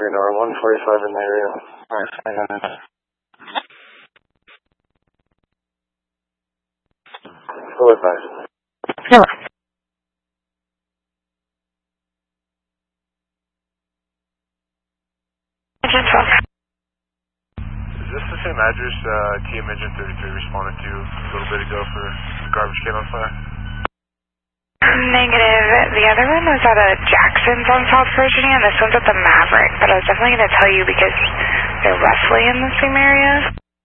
Nora, 145 in the area. Alright, I got it. Go advise. No. Is this the same address TM Engine 33 responded to a little bit ago for the garbage can on fire? Negative. The other one was at a Jackson's on South Virginia, and this one's at the Maverick, but I was definitely going to tell you because they're roughly in the same area.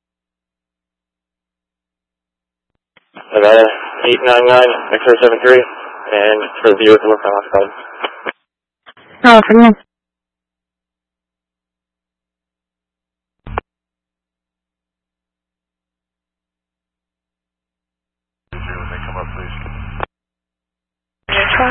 Nevada 899 X-073, and for the view at the work on outside. Oh, for me. When they come up, please. 12.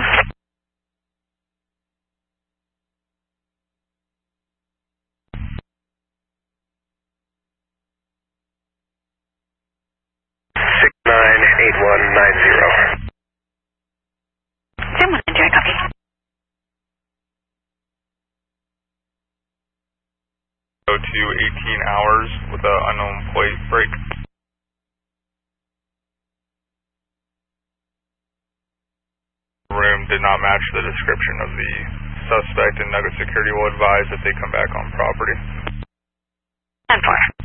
Someone enjoy copy. Go to 18 hours with an unknown plate break. Room did not match the description of the suspect, and Nugget Security will advise that they come back on property. 10-4.